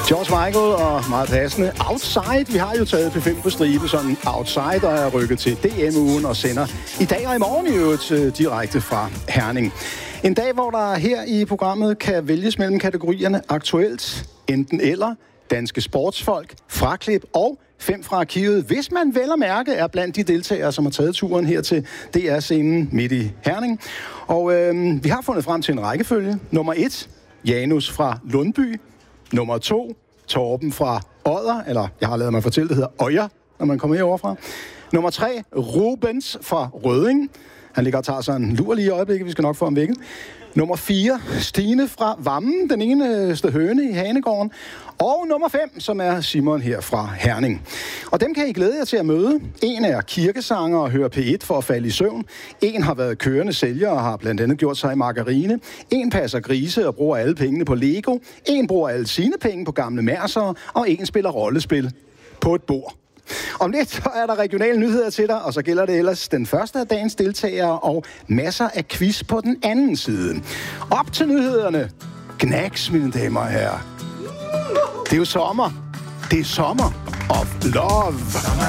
George Michael og meget passende Outside. Vi har jo taget P5 på stribe sådan Outside og er rykket til DM-ugen og sender i dag og i morgen i øvrigt direkte fra Herning. En dag, hvor der her i programmet kan vælges mellem kategorierne aktuelt, enten eller, danske sportsfolk, fraklip og 5 fra arkivet, hvis man vel at mærke er blandt de deltagere, som har taget turen her til DR-scenen midt i Herning. Og vi har fundet frem til en rækkefølge. Nummer 1, Janus fra Lundby. Nummer 2, Torben fra Odder, eller jeg har lavet mig fortælle, det hedder Øjer, når man kommer herovre fra. Nummer 3, Rubens fra Rødding. Han ligger og tager sig en lur lige i øjeblikket, vi skal nok få ham vækket. Nummer 4, Stine fra Vammen, den eneste høne i Hanegården. Og nummer 5, som er Simon her fra Herning. Og dem kan I glæde jer til at møde. En er kirkesanger og hører P1 for at falde i søvn. En har været kørende sælger og har blandt andet gjort sig i margarine. En passer grise og bruger alle pengene på Lego. En bruger alle sine penge på gamle mærser. Og en spiller rollespil på et bord. Om lidt så er der regionale nyheder til dig, og så gælder det ellers den første af dagens deltagere og masser af quiz på den anden side. Op til nyhederne. Knacks, mine damer og herrer. Det er jo sommer. Det er sommer of love.